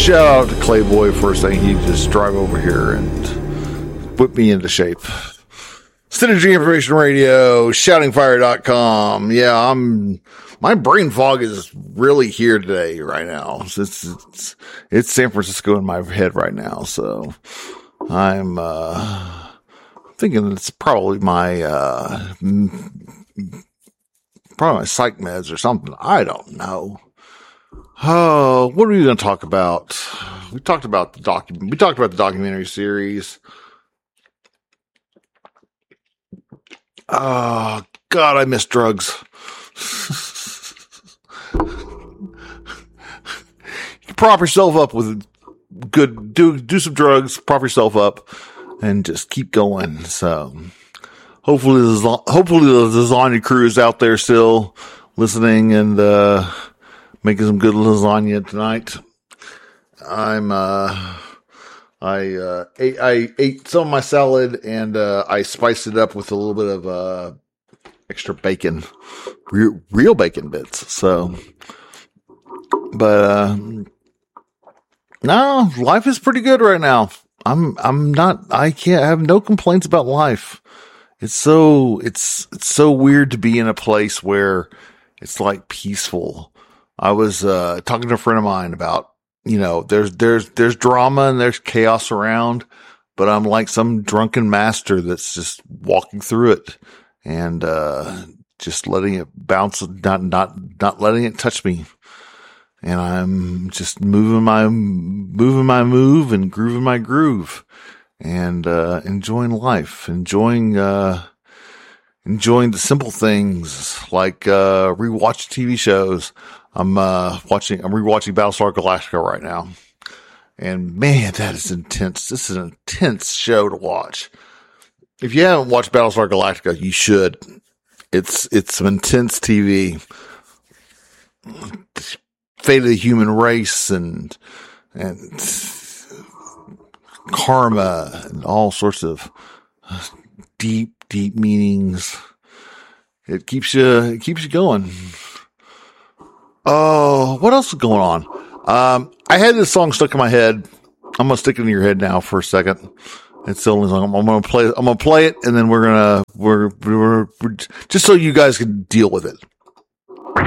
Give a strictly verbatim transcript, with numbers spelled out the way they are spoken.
shout out to Clayboy for saying he'd just drive over here and whip me into shape. Synergy Information Radio, shouting fire dot com. Yeah, I'm, my brain fog is really here today, right now. It's, it's, it's San Francisco in my head right now. So I'm, uh, thinking it's probably my, uh, probably my psych meds or something. I don't know. Oh, what are we going to talk about? We talked about the doc. We talked about the documentary series. Oh God, I miss drugs. You prop yourself up with good. Do do some drugs. Prop yourself up, and just keep going. So, hopefully, the hopefully the lasagna crew is out there still listening and. uh Making some good lasagna tonight. I'm, uh, I, uh, ate, I ate some of my salad and, uh, I spiced it up with a little bit of, uh, extra bacon, real, real bacon bits. So, but, uh, no, life is pretty good right now. I'm, I'm not, I can't I have no complaints about life. It's so, it's, it's so weird to be in a place where it's like peaceful. I was, uh, talking to a friend of mine about, you know, there's, there's, there's drama and there's chaos around, but I'm like some drunken master that's just walking through it and, uh, just letting it bounce, not, not, not letting it touch me. And I'm just moving my, moving my move and grooving my groove and, uh, enjoying life, enjoying, uh, enjoying the simple things like, uh, rewatching T V shows. I'm, uh, watching, I'm rewatching Battlestar Galactica right now. And man, that is intense. This is an intense show to watch. If you haven't watched Battlestar Galactica, you should. It's, it's some intense T V. Fate of the human race and, and karma and all sorts of deep, deep meanings. It keeps you, it keeps you going. Oh, what else is going on? Um, I had this song stuck in my head. I'm going to stick it in your head now for a second. It's the only song I'm, I'm going to play. I'm going to play it and then we're going to, we're, we're, we're, just so you guys can deal with it.